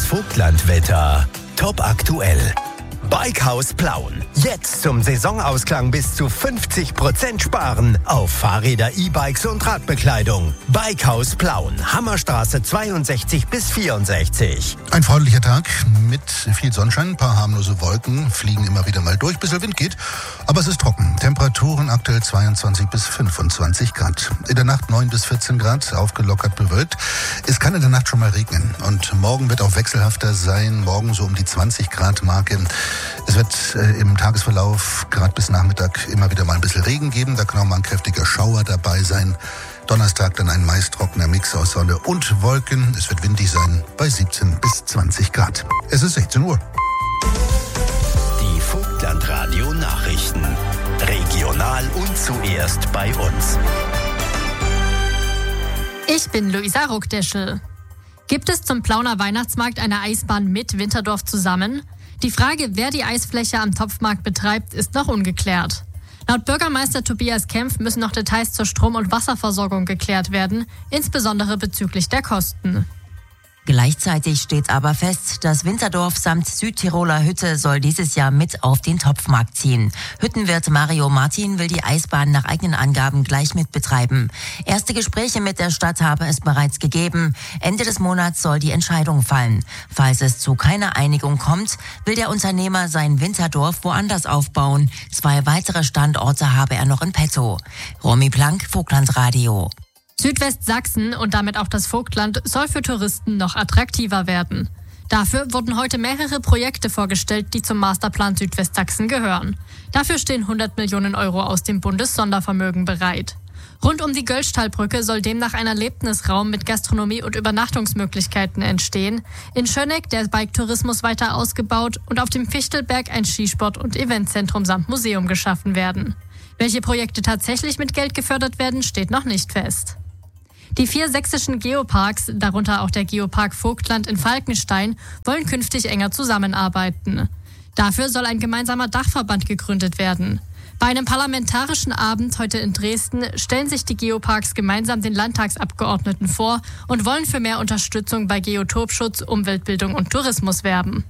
Vogtlandwetter. Top aktuell. Bikehaus Plauen. Jetzt zum Saisonausklang bis zu 50% sparen auf Fahrräder, E-Bikes und Radbekleidung. Bikehaus Plauen. Hammerstraße 62 bis 64. Ein freundlicher Tag mit viel Sonnenschein, ein paar harmlose Wolken, fliegen immer wieder mal durch, bisschen Wind geht, aber es ist trocken. Temperaturen aktuell 22 bis 25 Grad. In der Nacht 9 bis 14 Grad, aufgelockert bewölkt. Es kann in der Nacht schon mal regnen und morgen wird auch wechselhafter sein, morgen so um die 20 Grad Marke. Es wird im Tagesverlauf gerade bis Nachmittag immer wieder mal ein bisschen Regen geben, da kann auch mal ein kräftiger Schauer dabei sein. Donnerstag dann ein meist trockener Mix aus Sonne und Wolken. Es wird windig sein bei 17 bis 20 Grad. Es ist 16 Uhr. Die Vogtlandradio Nachrichten. Regional und zuerst bei uns. Ich bin Luisa Ruckdeschel. Gibt es zum Plauner Weihnachtsmarkt eine Eisbahn mit Winterdorf zusammen? Die Frage, wer die Eisfläche am Topfmarkt betreibt, ist noch ungeklärt. Laut Bürgermeister Tobias Kempf müssen noch Details zur Strom- und Wasserversorgung geklärt werden, insbesondere bezüglich der Kosten. Gleichzeitig steht aber fest, das Winterdorf samt Südtiroler Hütte soll dieses Jahr mit auf den Topfmarkt ziehen. Hüttenwirt Mario Martin will die Eisbahn nach eigenen Angaben gleich mit betreiben. Erste Gespräche mit der Stadt habe es bereits gegeben. Ende des Monats soll die Entscheidung fallen. Falls es zu keiner Einigung kommt, will der Unternehmer sein Winterdorf woanders aufbauen. 2 weitere Standorte habe er noch in petto. Romy Plank, Vogtlandradio. Südwestsachsen und damit auch das Vogtland soll für Touristen noch attraktiver werden. Dafür wurden heute mehrere Projekte vorgestellt, die zum Masterplan Südwestsachsen gehören. Dafür stehen 100 Millionen Euro aus dem Bundessondervermögen bereit. Rund um die Göllstallbrücke soll demnach ein Erlebnisraum mit Gastronomie und Übernachtungsmöglichkeiten entstehen. In Schöneck der Bike-Tourismus weiter ausgebaut und auf dem Fichtelberg ein Skisport- und Eventzentrum samt Museum geschaffen werden. Welche Projekte tatsächlich mit Geld gefördert werden, steht noch nicht fest. Die 4 sächsischen Geoparks, darunter auch der Geopark Vogtland in Falkenstein, wollen künftig enger zusammenarbeiten. Dafür soll ein gemeinsamer Dachverband gegründet werden. Bei einem parlamentarischen Abend heute in Dresden stellen sich die Geoparks gemeinsam den Landtagsabgeordneten vor und wollen für mehr Unterstützung bei Geotopschutz, Umweltbildung und Tourismus werben.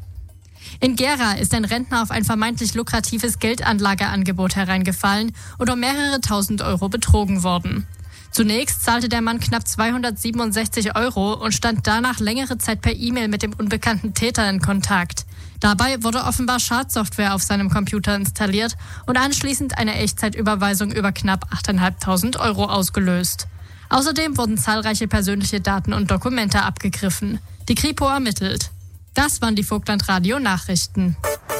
In Gera ist ein Rentner auf ein vermeintlich lukratives Geldanlageangebot hereingefallen und um mehrere tausend Euro betrogen worden. Zunächst zahlte der Mann knapp 267 Euro und stand danach längere Zeit per E-Mail mit dem unbekannten Täter in Kontakt. Dabei wurde offenbar Schadsoftware auf seinem Computer installiert und anschließend eine Echtzeitüberweisung über knapp 8.500 Euro ausgelöst. Außerdem wurden zahlreiche persönliche Daten und Dokumente abgegriffen. Die Kripo ermittelt. Das waren die Vogtlandradio-Nachrichten.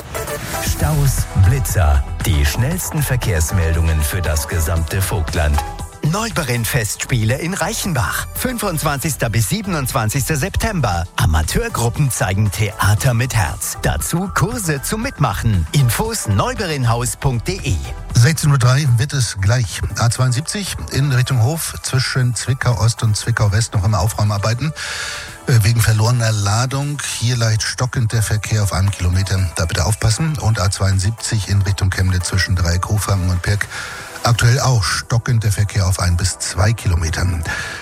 Staus, Blitzer. Die schnellsten Verkehrsmeldungen für das gesamte Vogtland. Neuberen-Festspiele in Reichenbach. 25. bis 27. September. Amateurgruppen zeigen Theater mit Herz. Dazu Kurse zum Mitmachen. Infos neuberinhaus.de. 16:03 Uhr wird es gleich. A72 in Richtung Hof zwischen Zwickau Ost und Zwickau West noch immer Aufräumarbeiten. Wegen verlorener Ladung. Hier leicht stockend der Verkehr auf 1 Kilometer. Da bitte aufpassen. Und A72 in Richtung Chemnitz zwischen Dreieck-Hofhagen und Pirk. Aktuell auch stockend der Verkehr auf 1 bis 2 Kilometern.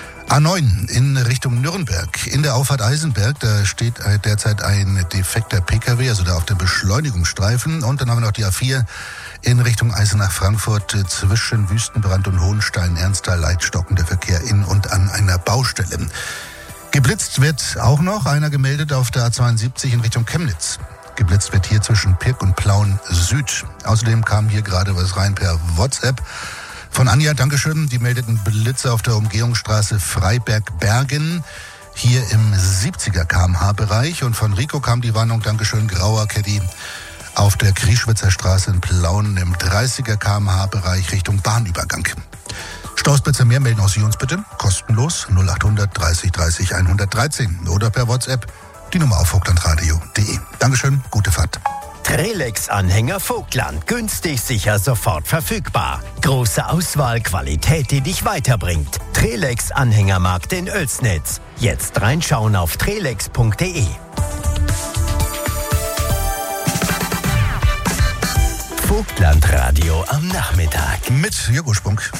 A9 in Richtung Nürnberg. In der Auffahrt Eisenberg, da steht derzeit ein defekter Pkw, also da auf dem Beschleunigungsstreifen. Und dann haben wir noch die A4 in Richtung Eisenach-Frankfurt zwischen Wüstenbrand und Hohenstein-Ernsthal leicht stockender Verkehr in und an einer Baustelle. Geblitzt wird auch noch einer gemeldet auf der A72 in Richtung Chemnitz. Geblitzt wird hier zwischen Pirk und Plauen Süd. Außerdem kam hier gerade was rein per WhatsApp von Anja. Dankeschön. Die meldeten Blitze auf der Umgehungsstraße Freiberg-Bergen. Hier im 70er km/h-Bereich. Und von Rico kam die Warnung, Dankeschön, grauer Caddy auf der Krieschwitzer Straße in Plauen im 30er km/h-Bereich Richtung Bahnübergang. Stausblitzer mehr melden aus Sie uns bitte. Kostenlos 0800 30 30 113 oder per WhatsApp die Nummer auf vogtlandradio.de. Dankeschön, gute Fahrt. Trelex-Anhänger Vogtland. Günstig, sicher, sofort verfügbar. Große Auswahl, Qualität, die dich weiterbringt. Trelex-Anhängermarkt in Oelsnitz. Jetzt reinschauen auf trelex.de. Vogtlandradio am Nachmittag. Mit Jürgen Spunk.